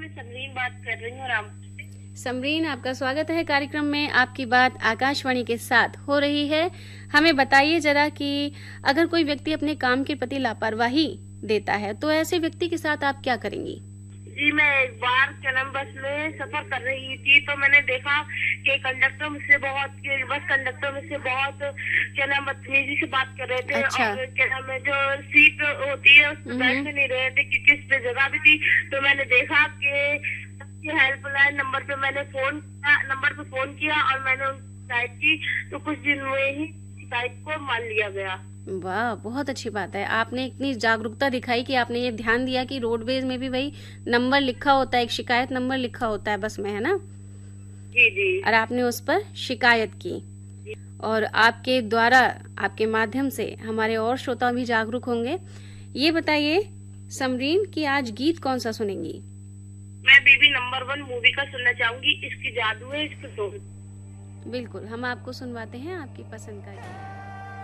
मैं समरीन बात कर रही हूँ रामपुर से। समरीन, आपका स्वागत है कार्यक्रम में। आपकी बात आकाशवाणी के साथ हो रही है। हमें बताइए जरा कि अगर कोई व्यक्ति अपने काम के प्रति लापरवाही देता है तो ऐसे व्यक्ति के साथ आप क्या करेंगी? जी, मैं एक बार बस में सफर कर रही थी तो मैंने देखा कि बस कंडक्टर मुझसे बहुत बदतमीजी से बात कर रहे थे। अच्छा। और जो सीट होती है उस पर बैठने नहीं रहे थे क्योंकि उस पे जगह भी थी। तो मैंने देखा कि हेल्पलाइन नंबर पे फोन किया और मैंने उनकी शिकायत की। तो कुछ दिन में ही शिकायत को मान लिया गया। वाह, बहुत अच्छी बात है। आपने इतनी जागरूकता दिखाई कि आपने ये ध्यान दिया कि रोडवेज में भी वही नंबर लिखा होता है, एक शिकायत नंबर लिखा होता है बस में, है ना? जी जी। और आपने उस पर शिकायत की और आपके द्वारा, आपके माध्यम से हमारे और श्रोता भी जागरूक होंगे। ये बताइए समरीन कि आज गीत कौन सा सुनेंगी? मैं बीबी नंबर 1 मूवी का सुनना चाहूंगी। इसकी जादू है, इसको बिल्कुल, हम आपको सुनवाते हैं आपकी पसंद का गीत।